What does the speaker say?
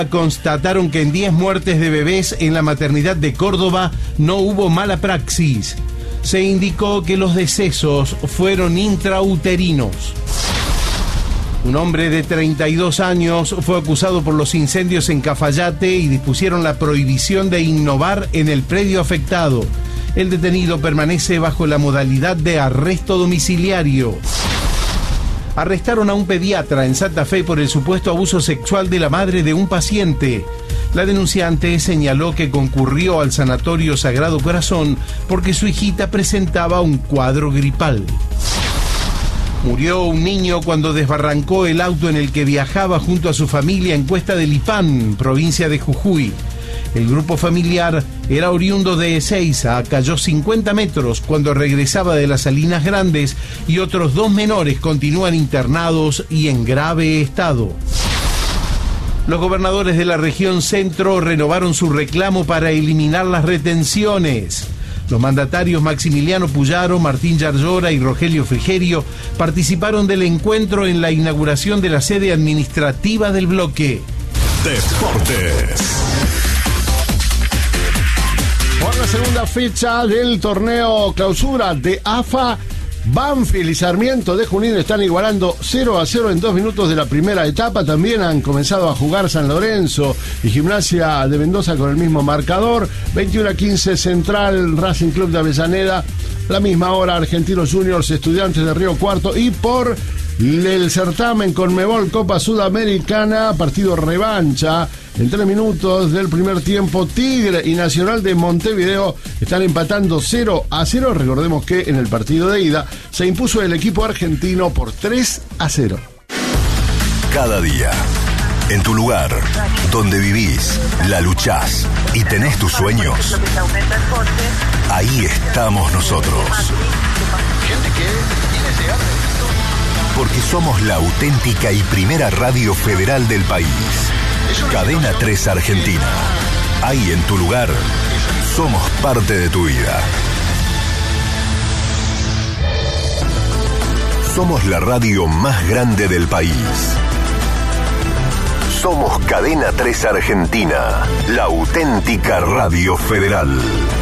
Constataron que en 10 muertes de bebés en la maternidad de Córdoba no hubo mala praxis. Se indicó que los decesos fueron intrauterinos. Un hombre de 32 años fue acusado por los incendios en Cafayate y dispusieron la prohibición de innovar en el predio afectado. El detenido permanece bajo la modalidad de arresto domiciliario. Arrestaron a un pediatra en Santa Fe por el supuesto abuso sexual de la madre de un paciente. La denunciante señaló que concurrió al Sanatorio Sagrado Corazón porque su hijita presentaba un cuadro gripal. Murió un niño cuando desbarrancó el auto en el que viajaba junto a su familia en Cuesta del Lipán, provincia de Jujuy. El grupo familiar era oriundo de Ezeiza, cayó 50 metros cuando regresaba de las Salinas Grandes y otros 2 menores continúan internados y en grave estado. Los gobernadores de la región centro renovaron su reclamo para eliminar las retenciones. Los mandatarios Maximiliano Puyaro, Martín Yarlora y Rogelio Frigerio participaron del encuentro en la inauguración de la sede administrativa del bloque. Deportes. Por la segunda fecha del torneo clausura de AFA, Banfield y Sarmiento de Junín están igualando 0-0 en 2 minutos de la primera etapa. También han comenzado a jugar San Lorenzo y Gimnasia de Mendoza con el mismo marcador. 21-15 Central, Racing Club de Avellaneda. La misma hora Argentinos Juniors, Estudiantes de Río Cuarto. Y por el certamen Conmebol Copa Sudamericana, partido revancha. En 3 minutos del primer tiempo, Tigre y Nacional de Montevideo están empatando 0-0. Recordemos que en el partido de ida se impuso el equipo argentino por 3-0. Cada día, en tu lugar, donde vivís, la luchás y tenés tus sueños, ahí estamos nosotros. Porque somos la auténtica y primera radio federal del país. Cadena 3 Argentina. Ahí en tu lugar, somos parte de tu vida. Somos la radio más grande del país. Somos Cadena 3 Argentina, la auténtica radio federal.